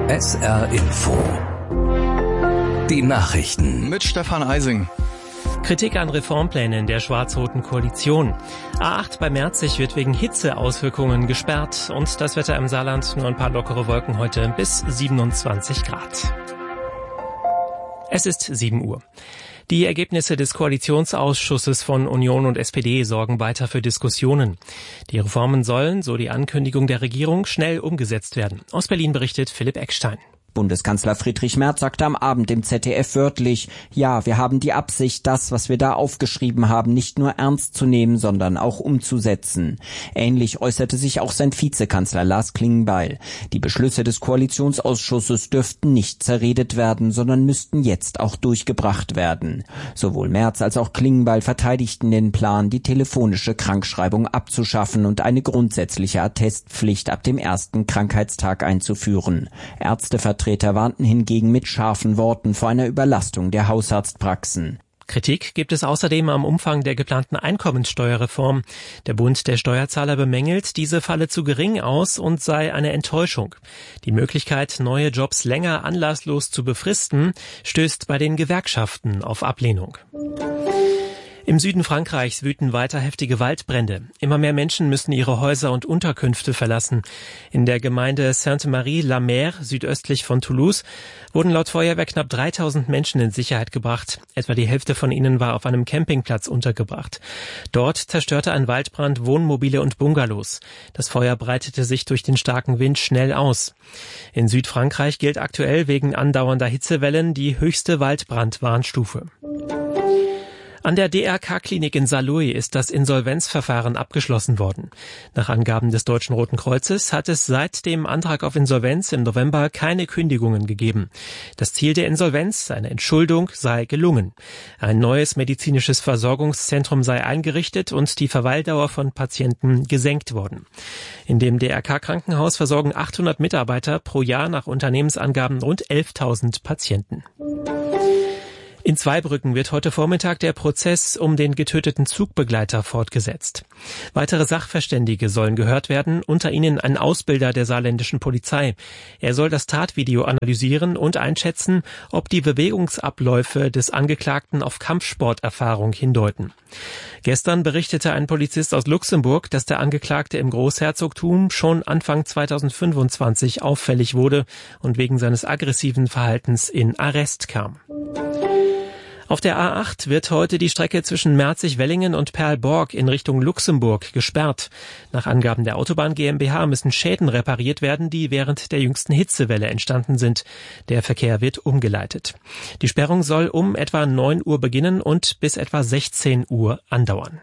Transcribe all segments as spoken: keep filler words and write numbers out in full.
S R Info. Die Nachrichten mit Stefan Eising. Kritik an Reformplänen der schwarz-roten Koalition. A acht bei Merzig wird wegen Hitzeauswirkungen gesperrt und das Wetter im Saarland nur ein paar lockere Wolken heute bis siebenundzwanzig Grad. Es ist sieben Uhr. Die Ergebnisse des Koalitionsausschusses von Union und S P D sorgen weiter für Diskussionen. Die Reformen sollen, so die Ankündigung der Regierung, schnell umgesetzt werden. Aus Berlin berichtet Philipp Eckstein. Bundeskanzler Friedrich Merz sagte am Abend im Z D F wörtlich, ja, wir haben die Absicht, das, was wir da aufgeschrieben haben, nicht nur ernst zu nehmen, sondern auch umzusetzen. Ähnlich äußerte sich auch sein Vizekanzler Lars Klingbeil. Die Beschlüsse des Koalitionsausschusses dürften nicht zerredet werden, sondern müssten jetzt auch durchgebracht werden. Sowohl Merz als auch Klingbeil verteidigten den Plan, die telefonische Krankschreibung abzuschaffen und eine grundsätzliche Attestpflicht ab dem ersten Krankheitstag einzuführen. Ärztevertreter Vertreter warnten hingegen mit scharfen Worten vor einer Überlastung der Hausarztpraxen. Kritik gibt es außerdem am Umfang der geplanten Einkommensteuerreform. Der Bund der Steuerzahler bemängelt, diese falle zu gering aus und sei eine Enttäuschung. Die Möglichkeit, neue Jobs länger anlasslos zu befristen, stößt bei den Gewerkschaften auf Ablehnung. Im Süden Frankreichs wüten weiter heftige Waldbrände. Immer mehr Menschen müssen ihre Häuser und Unterkünfte verlassen. In der Gemeinde Sainte-Marie-la-Mer, südöstlich von Toulouse, wurden laut Feuerwehr knapp dreitausend Menschen in Sicherheit gebracht. Etwa die Hälfte von ihnen war auf einem Campingplatz untergebracht. Dort zerstörte ein Waldbrand Wohnmobile und Bungalows. Das Feuer breitete sich durch den starken Wind schnell aus. In Südfrankreich gilt aktuell wegen andauernder Hitzewellen die höchste Waldbrandwarnstufe. An der D R K-Klinik in Saarlouis ist das Insolvenzverfahren abgeschlossen worden. Nach Angaben des Deutschen Roten Kreuzes hat es seit dem Antrag auf Insolvenz im November keine Kündigungen gegeben. Das Ziel der Insolvenz, eine Entschuldung, sei gelungen. Ein neues medizinisches Versorgungszentrum sei eingerichtet und die Verweildauer von Patienten gesenkt worden. In dem D R K-Krankenhaus versorgen achthundert Mitarbeiter pro Jahr nach Unternehmensangaben rund elftausend Patienten. In Zweibrücken wird heute Vormittag der Prozess um den getöteten Zugbegleiter fortgesetzt. Weitere Sachverständige sollen gehört werden, unter ihnen ein Ausbilder der saarländischen Polizei. Er soll das Tatvideo analysieren und einschätzen, ob die Bewegungsabläufe des Angeklagten auf Kampfsporterfahrung hindeuten. Gestern berichtete ein Polizist aus Luxemburg, dass der Angeklagte im Großherzogtum schon Anfang zweitausendfünfundzwanzig auffällig wurde und wegen seines aggressiven Verhaltens in Arrest kam. Auf der A acht wird heute die Strecke zwischen Merzig-Wellingen und Perlborg in Richtung Luxemburg gesperrt. Nach Angaben der Autobahn GmbH müssen Schäden repariert werden, die während der jüngsten Hitzewelle entstanden sind. Der Verkehr wird umgeleitet. Die Sperrung soll um etwa neun Uhr beginnen und bis etwa sechzehn Uhr andauern.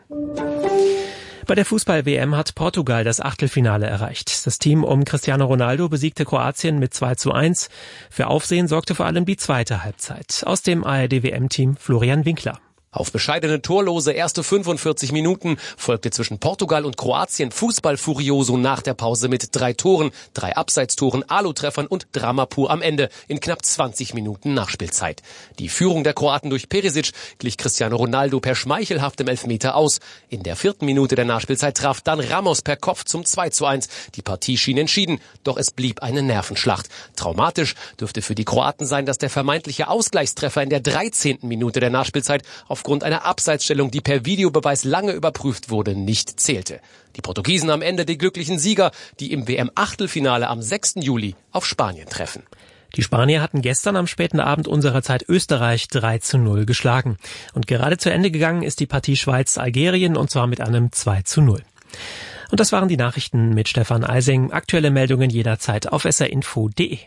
Bei der Fußball-W M hat Portugal das Achtelfinale erreicht. Das Team um Cristiano Ronaldo besiegte Kroatien mit zwei zu eins. Für Aufsehen sorgte vor allem die zweite Halbzeit. Aus dem A R D-W M-Team Florian Winkler. Auf bescheidene torlose erste fünfundvierzig Minuten folgte zwischen Portugal und Kroatien Fußball-Furioso nach der Pause mit drei Toren, drei Abseitstoren, Alu-Treffern und Drama pur am Ende in knapp zwanzig Minuten Nachspielzeit. Die Führung der Kroaten durch Perisic glich Cristiano Ronaldo per schmeichelhaftem Elfmeter aus. In der vierten Minute der Nachspielzeit traf dann Ramos per Kopf zum zwei zu eins. Die Partie schien entschieden, doch es blieb eine Nervenschlacht. Traumatisch dürfte für die Kroaten sein, dass der vermeintliche Ausgleichstreffer in der dreizehnten Minute der Nachspielzeit auf aufgrund einer Abseitsstellung, die per Videobeweis lange überprüft wurde, nicht zählte. Die Portugiesen am Ende die glücklichen Sieger, die im W M-Achtelfinale am sechsten Juli auf Spanien treffen. Die Spanier hatten gestern am späten Abend unserer Zeit Österreich drei zu null geschlagen. Und gerade zu Ende gegangen ist die Partie Schweiz-Algerien und zwar mit einem zwei zu null. Und das waren die Nachrichten mit Stefan Eising. Aktuelle Meldungen jederzeit auf s r info punkt d e.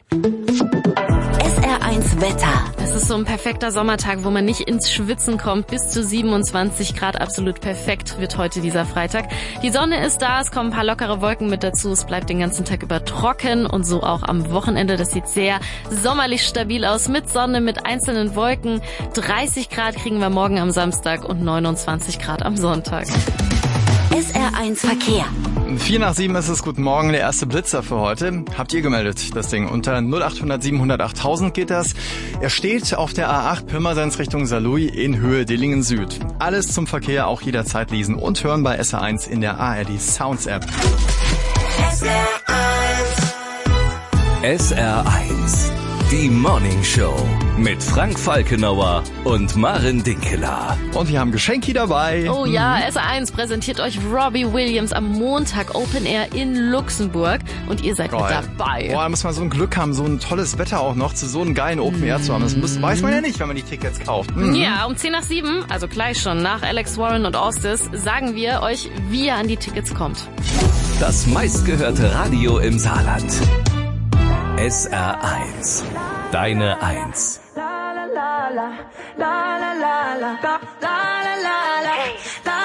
S R eins Wetter. Es ist so ein perfekter Sommertag, wo man nicht ins Schwitzen kommt. Bis zu siebenundzwanzig Grad, absolut perfekt wird heute dieser Freitag. Die Sonne ist da, es kommen ein paar lockere Wolken mit dazu. Es bleibt den ganzen Tag über trocken und so auch am Wochenende. Das sieht sehr sommerlich stabil aus mit Sonne, mit einzelnen Wolken. dreißig Grad kriegen wir morgen am Samstag und neunundzwanzig Grad am Sonntag. S R eins Verkehr. Vier nach sieben ist es, guten Morgen, der erste Blitzer für heute. Habt ihr gemeldet, das Ding. Unter null acht null null sieben null null achttausend geht das. Er steht auf der A acht Pirmasens Richtung Saarlouis in Höhe Dillingen Süd. Alles zum Verkehr auch jederzeit lesen und hören bei S R eins in der A R D Sounds App. S R eins S R eins. Die Morning Show mit Frank Falkenauer und Maren Dinkeler. Und wir haben Geschenki dabei. Oh ja, S R eins präsentiert euch Robbie Williams am Montag Open Air in Luxemburg. Und ihr seid Geil. mit dabei. Boah, da muss man so ein Glück haben, so ein tolles Wetter auch noch zu so einem geilen Open Air zu haben. Das muss, weiß man ja nicht, wenn man die Tickets kauft. Mhm. Ja, um zehn nach sieben, also gleich schon nach Alex Warren und Ostis, sagen wir euch, wie ihr an die Tickets kommt. Das meistgehörte Radio im Saarland. S R eins. Deine Eins. La la la la la la la la la la la la